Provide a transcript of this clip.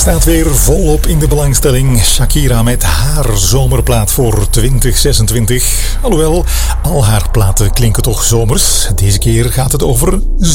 staat weer volop in de belangstelling. Shakira met haar zomerplaat voor 2026. Alhoewel, al haar platen klinken toch zomers. Deze keer gaat het over